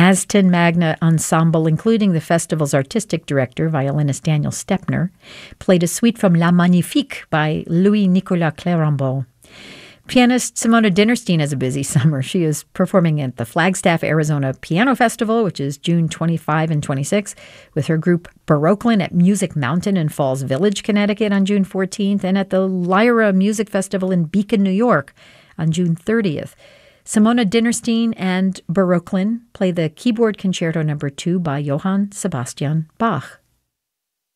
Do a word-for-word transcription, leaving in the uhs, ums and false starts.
Maztin Magna Ensemble, including the festival's artistic director, violinist Daniel Stepner, played a suite from La Magnifique by Louis-Nicolas Clérambault. Pianist Simona Dinnerstein has a busy summer. She is performing at the Flagstaff, Arizona Piano Festival, which is June twenty-fifth and twenty-sixth, with her group Barocklin at Music Mountain in Falls Village, Connecticut on June fourteenth, and at the Lyra Music Festival in Beacon, New York on June thirtieth. Simona Dinnerstein and Barocklin play the Keyboard Concerto Number two by Johann Sebastian Bach.